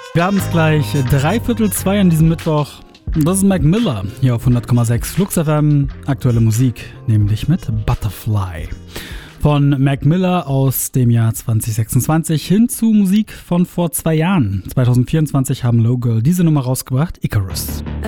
Wir haben es gleich 3:45 an diesem Mittwoch. Das ist Mac Miller hier auf 100,6 Flux FM. Aktuelle Musik, nämlich mit Butterfly. Von Mac Miller aus dem Jahr 2026 hin zu Musik von vor 2 Jahren. 2024 haben Low Girl diese Nummer rausgebracht, Icarus.